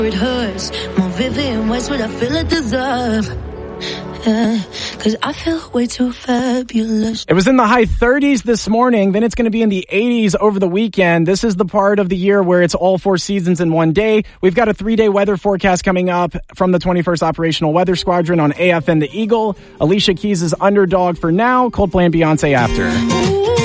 It hurts more vivid in ways what I feel I deserve. Cause I feel way too fabulous. It was in the high 30s this morning. Then it's going to be in the 80s over the weekend. This is the part of the year where it's all 4 seasons in one day. We've got a 3-day weather forecast coming up from the 21st Operational Weather Squadron on AFN The Eagle. Alicia Keys is Underdog for now. Coldplay and Beyonce after. Ooh.